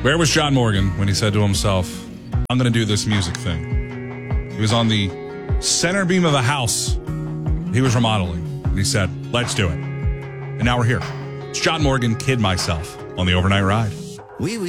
Where was John Morgan when he said to himself, I'm going to do this music thing? He was on the center beam of a house he was remodeling. And he said, let's do it. And now we're here. It's John Morgan, Kid Myself, on the Overnight Ride.